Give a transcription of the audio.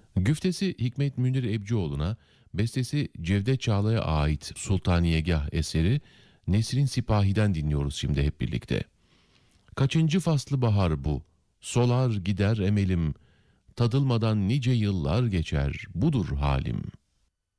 Güftesi Hikmet Münir Ebcioğlu'na, bestesi Cevdet Çağla'ya ait Sultaniyegah eseri Nesrin Sipahi'den dinliyoruz şimdi hep birlikte. Kaçıncı faslı bahar bu? Solar gider emelim, tadılmadan nice yıllar geçer, budur halim.